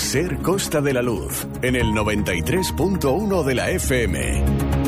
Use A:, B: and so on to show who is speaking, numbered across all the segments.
A: Ser Costa de la Luz, en el 93.1 de la FM.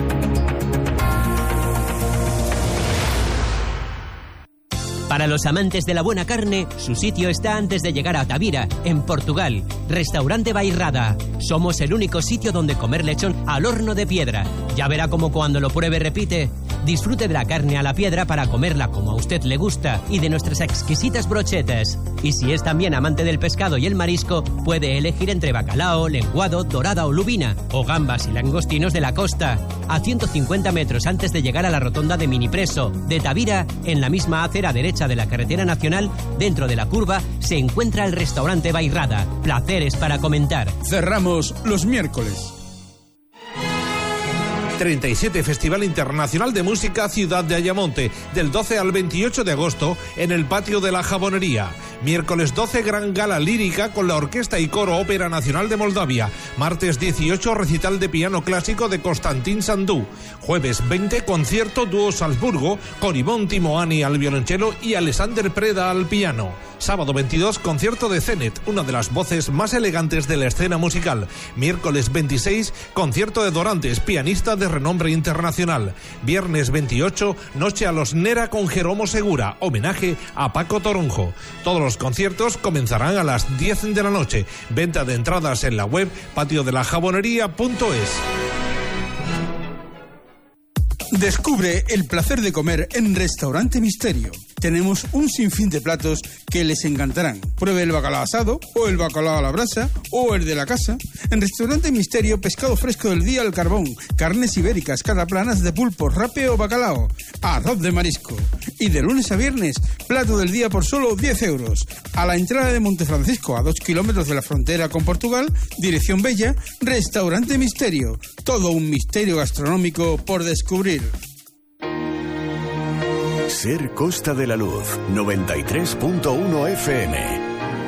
B: Para los amantes de la buena carne, su sitio está antes de llegar a Tavira, en Portugal. Restaurante Bairrada. Somos el único sitio donde comer lechón al horno de piedra. Ya verá cómo cuando lo pruebe repite. Disfrute de la carne a la piedra para comerla como a usted le gusta y de nuestras exquisitas brochetas. Y si es también amante del pescado y el marisco, puede elegir entre bacalao, lenguado, dorada o lubina, o gambas y langostinos de la costa. A 150 metros antes de llegar a la rotonda de Minipreso, de Tavira, en la misma acera derecha de la carretera nacional, dentro de la curva, se encuentra el restaurante Bairrada. Placeres para comentar.
C: Cerramos los miércoles.
D: 37 Festival Internacional de Música Ciudad de Ayamonte, del 12 al 28 de agosto en el Patio de la Jabonería. Miércoles 12, gran gala lírica con la Orquesta y Coro Ópera Nacional de Moldavia. Martes 18, recital de piano clásico de Constantin Sandú. Jueves 20, concierto dúo Salzburgo con Ivonne Timoani al violonchelo y Alexander Preda al piano. Sábado 22, concierto de Zenet, una de las voces más elegantes de la escena musical. Miércoles 26, concierto de Dorantes, pianista de renombre internacional. Viernes 28, noche a los Nera con Jeromo Segura, homenaje a Paco Toronjo. Todos los conciertos comenzarán a las 10 de la noche. Venta de entradas en la web patiodelajabonería.es.
C: Descubre el placer de comer en Restaurante Misterio. Tenemos un sinfín de platos que les encantarán. Pruebe el bacalao asado, o el bacalao a la brasa, o el de la casa. En Restaurante Misterio, pescado fresco del día al carbón, carnes ibéricas, cataplanas de pulpo, rape o bacalao, arroz de marisco. Y de lunes a viernes, plato del día por solo 10 euros. A la entrada de Montefrancisco, a 2 kilómetros de la frontera con Portugal, dirección Bella, Restaurante Misterio. Todo un misterio gastronómico por descubrir.
A: Ser Costa de la Luz, 93.1 FM.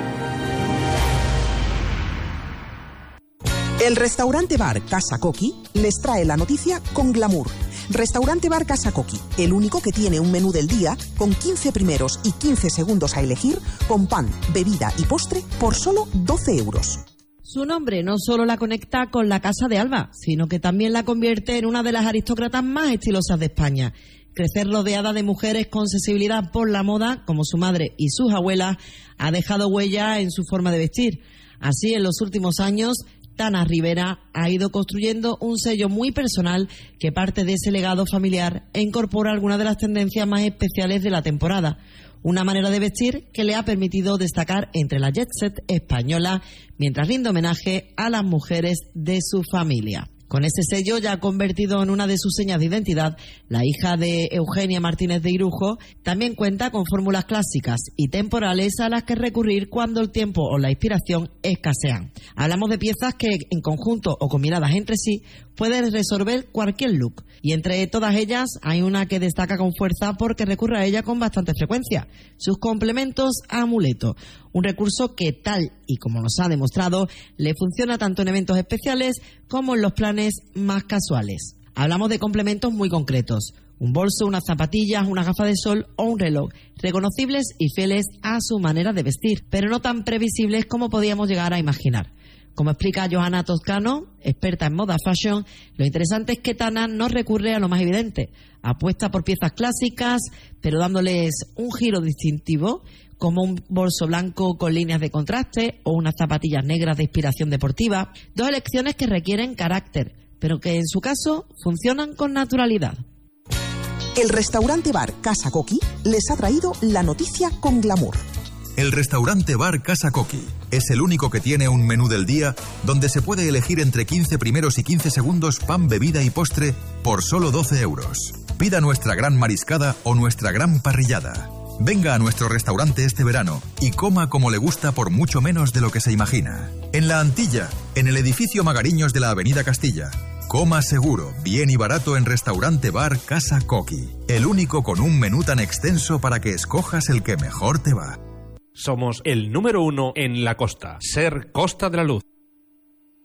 E: El restaurante bar Casa Coqui les trae la noticia con glamour. Restaurante bar Casa Coqui, el único que tiene un menú del día con 15 primeros y 15 segundos a elegir, con pan, bebida y postre por solo 12 euros.
F: Su nombre no solo la conecta con la Casa de Alba, sino que también la convierte en una de las aristócratas más estilosas de España. Crecer rodeada de mujeres con sensibilidad por la moda, como su madre y sus abuelas, ha dejado huella en su forma de vestir. Así, en los últimos años, Tana Rivera ha ido construyendo un sello muy personal que parte de ese legado familiar e incorpora algunas de las tendencias más especiales de la temporada. Una manera de vestir que le ha permitido destacar entre la jet set española mientras rinde homenaje a las mujeres de su familia. Con ese sello ya ha convertido en una de sus señas de identidad, la hija de Eugenia Martínez de Irujo también cuenta con fórmulas clásicas y temporales a las que recurrir cuando el tiempo o la inspiración escasean. Hablamos de piezas que, en conjunto o combinadas entre sí, pueden resolver cualquier look. Y entre todas ellas hay una que destaca con fuerza porque recurre a ella con bastante frecuencia: sus complementos amuleto. Un recurso que, tal y como nos ha demostrado, le funciona tanto en eventos especiales como en los planes más casuales. Hablamos de complementos muy concretos: un bolso, unas zapatillas, una gafa de sol o un reloj, reconocibles y fieles a su manera de vestir, pero no tan previsibles como podíamos llegar a imaginar. Como explica Johanna Toscano, experta en moda fashion, lo interesante es que Tana no recurre a lo más evidente. Apuesta por piezas clásicas, pero dándoles un giro distintivo, como un bolso blanco con líneas de contraste o unas zapatillas negras de inspiración deportiva. Dos elecciones que requieren carácter, pero que en su caso funcionan con naturalidad.
E: El restaurante bar Casa Coqui les ha traído la noticia con glamour.
G: El restaurante bar Casa Coqui es el único que tiene un menú del día donde se puede elegir entre 15 primeros y 15 segundos pan, bebida y postre por solo 12 euros. Pida nuestra gran mariscada o nuestra gran parrillada. Venga a nuestro restaurante este verano y coma como le gusta por mucho menos de lo que se imagina. En La Antilla, en el edificio Magariños de la Avenida Castilla. Coma seguro, bien y barato en Restaurante Bar Casa Coqui. El único con un menú tan extenso para que escojas el que mejor te va.
D: Somos el número 1 en la costa. Ser Costa de la Luz.